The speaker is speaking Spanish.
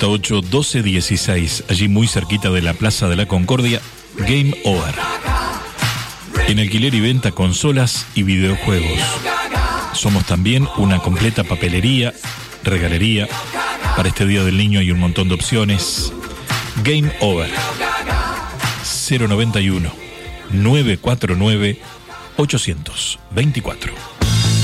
Ruta 8, 1216, allí muy cerquita de la Plaza de la Concordia. Game Over. En alquiler y venta consolas y videojuegos. Somos también una completa papelería, regalería. Para este Día del Niño hay un montón de opciones. Game Over. 091 949 824.